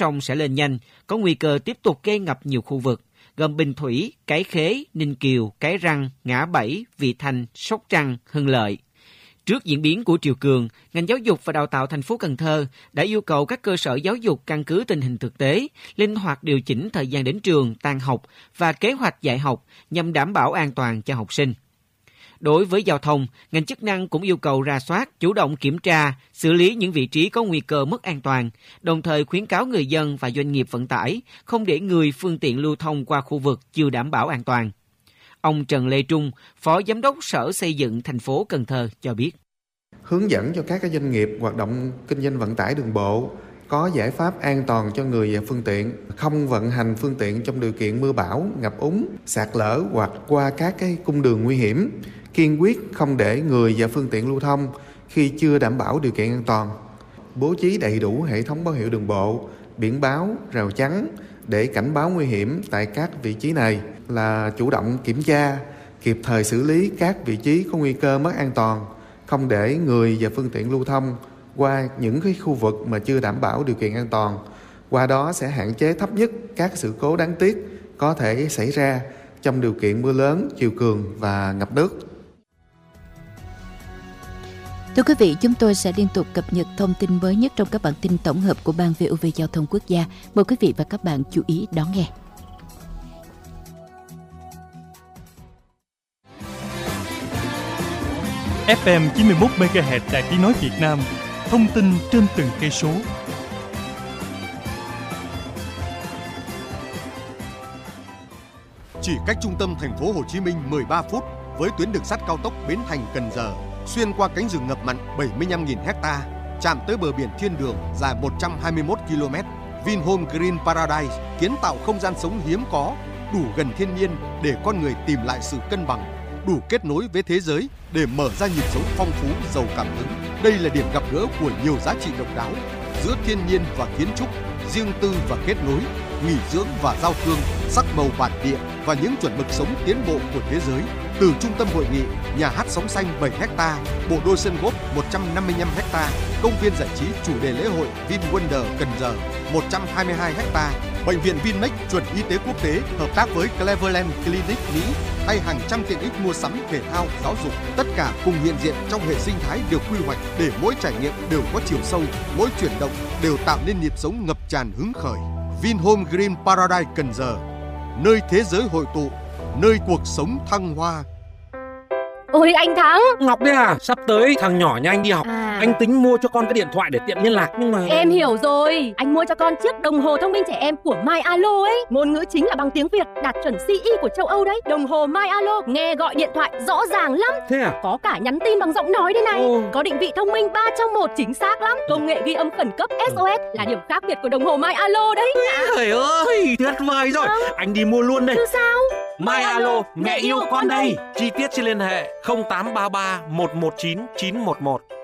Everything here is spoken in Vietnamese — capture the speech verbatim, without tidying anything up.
sông sẽ lên nhanh, có nguy cơ tiếp tục gây ngập nhiều khu vực, gồm Bình Thủy, Cái Khế, Ninh Kiều, Cái Răng, Ngã Bảy, Vị Thanh, Sóc Trăng, Hưng Lợi. Trước diễn biến của triều cường, ngành giáo dục và đào tạo thành phố Cần Thơ đã yêu cầu các cơ sở giáo dục căn cứ tình hình thực tế, linh hoạt điều chỉnh thời gian đến trường, tan học và kế hoạch dạy học nhằm đảm bảo an toàn cho học sinh. Đối với giao thông, ngành chức năng cũng yêu cầu rà soát, chủ động kiểm tra, xử lý những vị trí có nguy cơ mất an toàn, đồng thời khuyến cáo người dân và doanh nghiệp vận tải không để người phương tiện lưu thông qua khu vực chưa đảm bảo an toàn. Ông Trần Lê Trung, Phó Giám đốc Sở Xây dựng thành phố Cần Thơ cho biết. Hướng dẫn cho các doanh nghiệp hoạt động kinh doanh vận tải đường bộ có giải pháp an toàn cho người và phương tiện, không vận hành phương tiện trong điều kiện mưa bão, ngập úng, sạt lở hoặc qua các cái cung đường nguy hiểm, kiên quyết không để người và phương tiện lưu thông khi chưa đảm bảo điều kiện an toàn, bố trí đầy đủ hệ thống báo hiệu đường bộ, biển báo, rào chắn để cảnh báo nguy hiểm tại các vị trí này, là chủ động kiểm tra, kịp thời xử lý các vị trí có nguy cơ mất an toàn, không để người và phương tiện lưu thông qua những cái khu vực mà chưa đảm bảo điều kiện an toàn. Qua đó sẽ hạn chế thấp nhất các sự cố đáng tiếc có thể xảy ra trong điều kiện mưa lớn, triều cường và ngập nước. Thưa quý vị, chúng tôi sẽ liên tục cập nhật thông tin mới nhất trong các bản tin tổng hợp của Ban vê o vê Giao thông Quốc gia. Mời quý vị và các bạn chú ý đón nghe. ép em chín mươi mốt mê ga héc Đài Tiếng nói Việt Nam, thông tin trên từng cây số. Chỉ cách trung tâm thành phố Hồ Chí Minh mười ba phút với tuyến đường sắt cao tốc Bến Thành - Cần Giờ, xuyên qua cánh rừng ngập mặn bảy mươi lăm nghìn ha, chạm tới bờ biển thiên đường dài một trăm hai mươi mốt ki lô mét. Vinhome Green Paradise kiến tạo không gian sống hiếm có, đủ gần thiên nhiên để con người tìm lại sự cân bằng, đủ kết nối với thế giới để mở ra nhịp sống phong phú, giàu cảm hứng. Đây là điểm gặp gỡ của nhiều giá trị độc đáo giữa thiên nhiên và kiến trúc, riêng tư và kết nối, nghỉ dưỡng và giao thương, sắc màu bản địa và những chuẩn mực sống tiến bộ của thế giới. Từ trung tâm hội nghị, nhà hát sóng xanh bảy héc ta, bộ đôi sân golf một trăm năm mươi lăm héc ta, công viên giải trí chủ đề lễ hội VinWonder Cần Giờ một trăm hai mươi hai héc ta, bệnh viện Vinmec chuẩn y tế quốc tế hợp tác với Cleveland Clinic Mỹ hay hàng trăm tiện ích mua sắm, thể thao, giáo dục, tất cả cùng hiện diện trong hệ sinh thái được quy hoạch để mỗi trải nghiệm đều có chiều sâu, mỗi chuyển động đều tạo nên nhịp sống ngập tràn hứng khởi. Vinhome Green Paradise Cần Giờ, nơi thế giới hội tụ, nơi cuộc sống thăng hoa. Ôi anh Thắng, Ngọc đấy à? Sắp tới thằng nhỏ nhà anh đi học, à. Anh tính mua cho con cái điện thoại để tiện liên lạc, nhưng mà Em hiểu rồi, anh mua cho con chiếc đồng hồ thông minh trẻ em của MyAlo ấy. Ngôn ngữ chính là bằng tiếng Việt, đạt chuẩn xê e của châu Âu đấy. Đồng hồ MyAlo nghe gọi điện thoại rõ ràng lắm. Thế à? Có cả nhắn tin bằng giọng nói đây này. Ồ. Có định vị thông minh ba trong một, chính xác lắm. Công nghệ ghi âm khẩn cấp ét ô ét là điểm khác biệt của đồng hồ MyAlo đấy. Trời ơi, tuyệt vời rồi. Không. Anh đi mua luôn đây. Chứ sao? MyAlo, mẹ yêu con đây. Chi tiết xin liên hệ không tám ba ba một một chín chín một một.